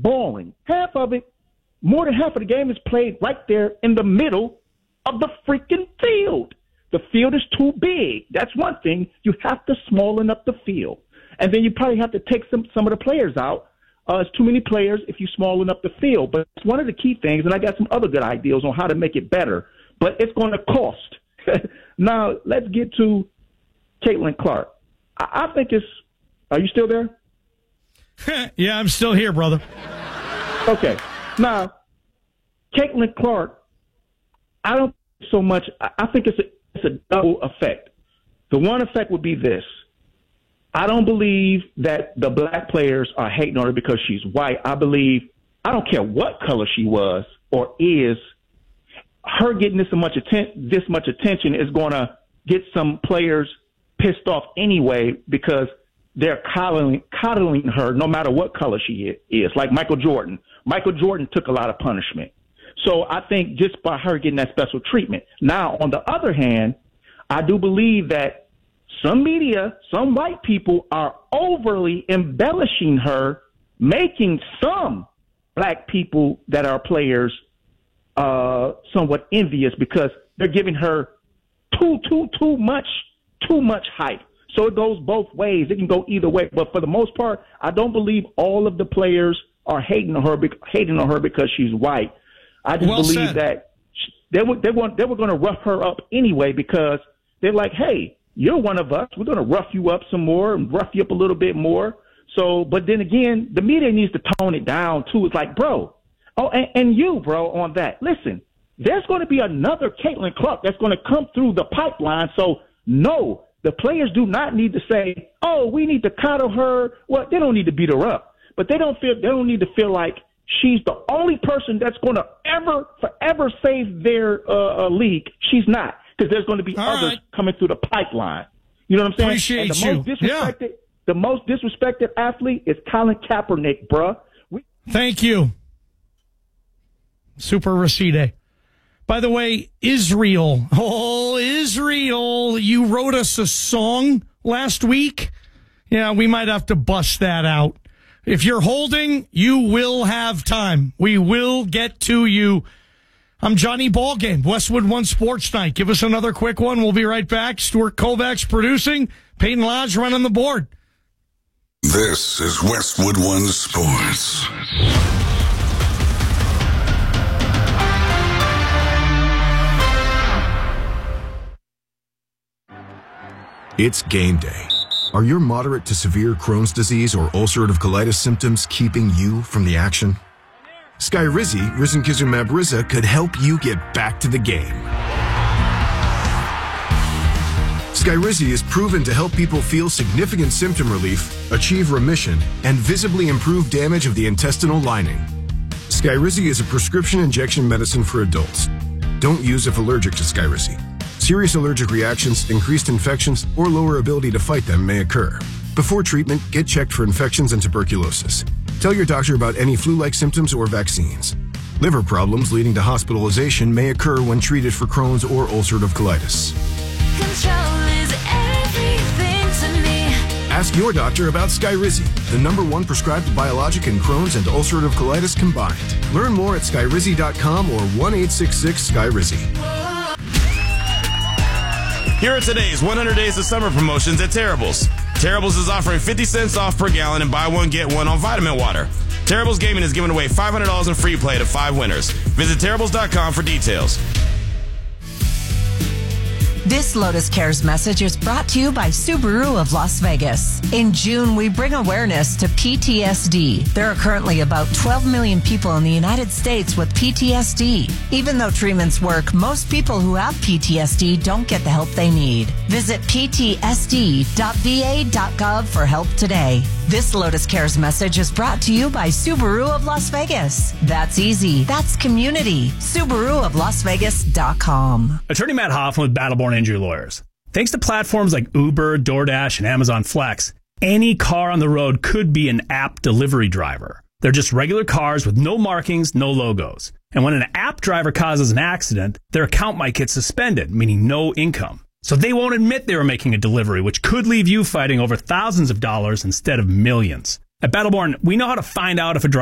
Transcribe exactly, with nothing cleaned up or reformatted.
balling. Half of it, more than half of the game is played right there in the middle of the freaking field. The field is too big. That's one thing. You have to smallen up the field. And then you probably have to take some, some of the players out. Uh, it's too many players if you smallen up the field. But it's one of the key things, and I got some other good ideas on how to make it better. But it's going to cost. Now, let's get to Caitlin Clark. I, I think it's – are you still there? Yeah, I'm still here, brother. Okay. Now, Caitlin Clark, I don't think so much – I think it's a, it's a double effect. The one effect would be this. I don't believe that the black players are hating on her because she's white. I believe – I don't care what color she was or is – her getting this much atten- this much attention is going to get some players pissed off anyway because they're coddling, coddling her no matter what color she is, like Michael Jordan. Michael Jordan took a lot of punishment. So I think just by her getting that special treatment. Now, on the other hand, I do believe that some media, some white people are overly embellishing her, making some black people that are players uh, somewhat envious because they're giving her too, too, too much, too much hype. So it goes both ways. It can go either way. But for the most part, I don't believe all of the players are hating on her, hating on her because she's white. I just well believe said. that they were, they were, they were going to rough her up anyway because they're like, hey, you're one of us. We're going to rough you up some more and rough you up a little bit more. So, but then again, the media needs to tone it down too. It's like, bro, oh, and, and you, bro, on that. Listen, there's going to be another Caitlin Clark that's going to come through the pipeline. So, no, the players do not need to say, oh, we need to coddle her. Well, they don't need to beat her up, but they don't feel they don't need to feel like she's the only person that's going to ever, forever save their uh, uh, league. She's not, because there's going to be All others right. coming through the pipeline. You know what I'm saying? Appreciate and the you. most disrespected, Yeah. the most disrespected athlete is Colin Kaepernick, bruh. We- Thank you. Super Racide. By the way, Israel. Oh, Israel. You wrote us a song last week. Yeah, we might have to bust that out. If you're holding, you will have time. We will get to you. I'm Johnny Ballgame, Westwood One Sports Night. Give us another quick one. We'll be right back. Stuart Kovacs producing. Peyton Lodge running the board. This is Westwood One Sports. It's game day. Are your moderate to severe Crohn's disease or ulcerative colitis symptoms keeping you from the action? Skyrizi, risankizumab Riza, could help you get back to the game. Skyrizi is proven to help people feel significant symptom relief, achieve remission, and visibly improve damage of the intestinal lining. Skyrizi is a prescription injection medicine for adults. Don't use if allergic to Skyrizi. Serious allergic reactions, increased infections, or lower ability to fight them may occur. Before treatment, get checked for infections and tuberculosis. Tell your doctor about any flu-like symptoms or vaccines. Liver problems leading to hospitalization may occur when treated for Crohn's or ulcerative colitis. Control is everything to me. Ask your doctor about Skyrizi, the number one prescribed biologic in Crohn's and ulcerative colitis combined. Learn more at skyrizi dot com or one eight six six Skyrizi. Here are today's one hundred Days of Summer promotions at Terrible's. Terrible's is offering fifty cents off per gallon and buy one, get one on vitamin water. Terrible's Gaming is giving away five hundred dollars in free play to five winners. Visit terribles dot com for details. This Lotus Cares message is brought to you by Subaru of Las Vegas. In June, we bring awareness to P T S D. There are currently about twelve million people in the United States with P T S D. Even though treatments work, most people who have P T S D don't get the help they need. Visit p t s d dot v a dot gov for help today. This Lotus Cares message is brought to you by Subaru of Las Vegas. That's easy. That's community. Subaru of Las Vegas dot com. Attorney Matt Hoffman with Battleborn Injury Lawyers. Thanks to platforms like Uber, DoorDash, and Amazon Flex, any car on the road could be an app delivery driver. They're just regular cars with no markings, no logos. And when an app driver causes an accident, their account might get suspended, meaning no income. So they won't admit they were making a delivery, which could leave you fighting over thousands of dollars instead of millions. At Battleborn, we know how to find out if a driver